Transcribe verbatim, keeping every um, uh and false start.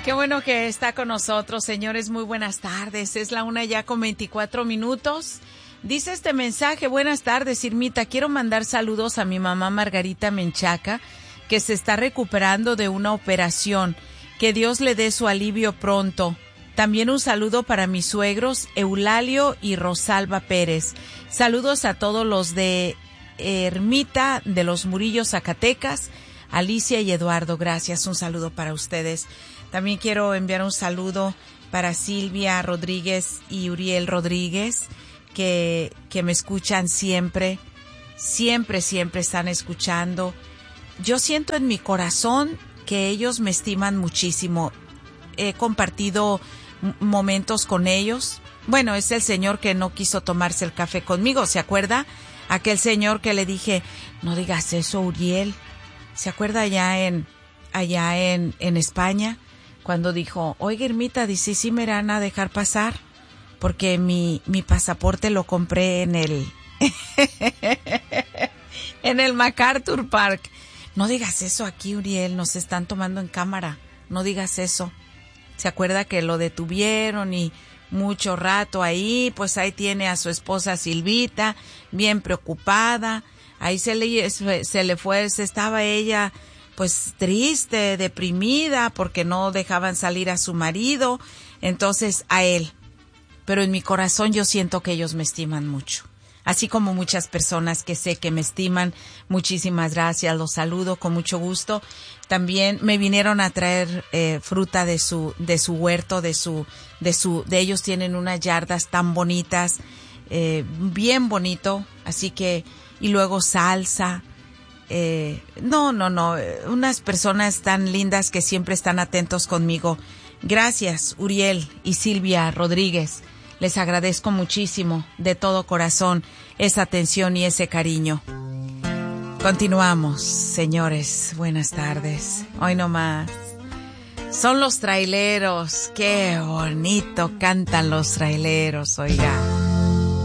Qué bueno que está con nosotros, señores. Muy buenas tardes. Es la una ya con veinticuatro minutos. Dice este mensaje: buenas tardes, Irmita. Quiero mandar saludos a mi mamá Margarita Menchaca, que se está recuperando de una operación. Que Dios le dé su alivio pronto. También un saludo para mis suegros Eulalio y Rosalba Pérez. Saludos a todos los de Ermita de los Murillos, Zacatecas. Alicia y Eduardo, gracias. Un saludo para ustedes. También quiero enviar un saludo para Silvia Rodríguez y Uriel Rodríguez, que, que me escuchan siempre, siempre, siempre están escuchando. Yo siento en mi corazón que ellos me estiman muchísimo. He compartido m- momentos con ellos. Bueno, es el señor que no quiso tomarse el café conmigo, ¿se acuerda? Aquel señor que le dije, no digas eso, Uriel. ¿Se acuerda allá en, allá en, en España? Cuando dijo, oiga, Irmita, dice, sí me van a dejar pasar, porque mi, mi pasaporte lo compré en el, en el MacArthur Park. No digas eso aquí, Uriel, nos están tomando en cámara, no digas eso. ¿Se acuerda que lo detuvieron y mucho rato ahí? Pues ahí tiene a su esposa Silvita, bien preocupada. Ahí se le, se le fue, se estaba ella pues triste, deprimida, porque no dejaban salir a su marido, entonces a él. Pero en mi corazón yo siento que ellos me estiman mucho. Así como muchas personas que sé que me estiman. Muchísimas gracias, los saludo con mucho gusto. También me vinieron a traer eh, fruta de su, de su huerto, de su, de su, de ellos tienen unas yardas tan bonitas, eh, bien bonito, así que, y luego salsa. Eh, no, no, no, unas personas tan lindas que siempre están atentos conmigo. Gracias, Uriel y Silvia Rodríguez. Les agradezco muchísimo, de todo corazón, esa atención y ese cariño. Continuamos, señores. Buenas tardes. Hoy nomás. Son los traileros. Qué bonito cantan los traileros, oiga.